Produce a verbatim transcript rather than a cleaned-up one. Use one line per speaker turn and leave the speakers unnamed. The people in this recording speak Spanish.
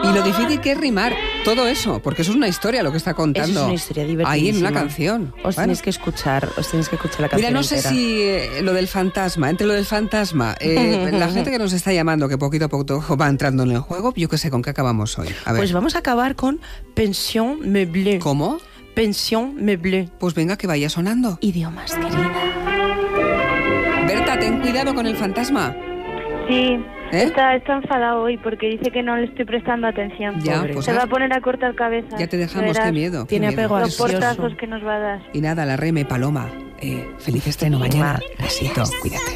Y lo difícil que es rimar todo eso, porque eso es una historia lo que está contando.
Eso es una historia divertidísima.
Ahí en una canción.
Os
Bueno.
tenéis que escuchar, os tenéis que escuchar la canción
Mira, no sé
entera.
si eh, lo del fantasma, entre lo del fantasma, eh, la gente que nos está llamando, que poquito a poco va entrando en el juego, yo qué sé, ¿con qué acabamos hoy? A ver.
Pues vamos a acabar con Pension Meublé.
¿Cómo?
Pension Meublé.
Pues venga, que vaya sonando.
Idiomas, querida.
Berta, ten cuidado con el fantasma.
Sí,
¿Eh?
está, está enfadado hoy porque dice que no le estoy prestando atención.
Ya,
Pobre.
pues
Se
haz-
va a poner a cortar cabeza.
ya te dejamos, qué miedo. qué
Tiene
miedo.
apego
Los
ansioso.
portazos que nos va a dar.
Y nada, la reme, Paloma. Eh, feliz estreno mañana. Besito, cuídate.